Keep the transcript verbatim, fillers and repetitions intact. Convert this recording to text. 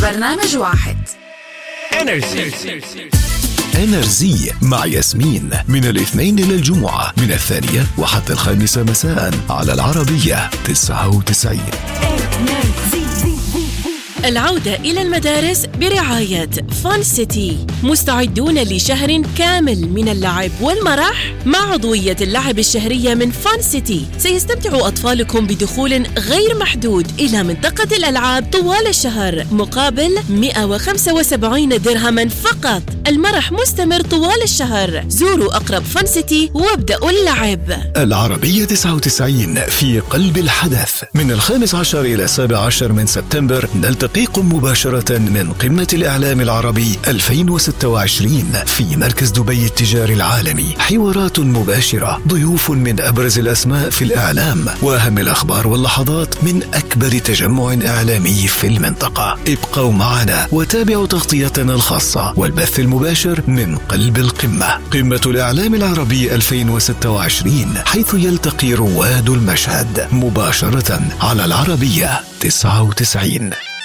برنامج واحد. إنرجي إنرجي مع ياسمين من الاثنين إلى الجمعة من الثانية وحتى الخامسة مساء على العربية تسعة وتسعين. العودة إلى المدارس برعاية فان سيتي. مستعدون لشهر كامل من اللعب والمرح مع عضوية اللعب الشهرية من فان سيتي. سيستمتع أطفالكم بدخول غير محدود إلى منطقة الألعاب طوال الشهر مقابل مئة وخمسة وسبعين درهما فقط. المرح مستمر طوال الشهر. زوروا أقرب فان سيتي وابدأوا اللعب. العربية تسعة وتسعين في قلب الحدث من الخامس عشر إلى السابع عشر من سبتمبر. نلتقيكم مباشرة من قمة الإعلام العربي ألفين وستة وعشرين في مركز دبي التجاري العالمي. حوارات مباشرة، ضيوف من أبرز الأسماء في الإعلام، وأهم الأخبار واللحظات من أكبر تجمع إعلامي في المنطقة. ابقوا معنا وتابعوا تغطيتنا الخاصة والبث المباشر من قلب القمة، قمة الإعلام العربي ألفين وستة وعشرين، حيث يلتقي رواد المشهد مباشرة على العربية تسعة وتسعين.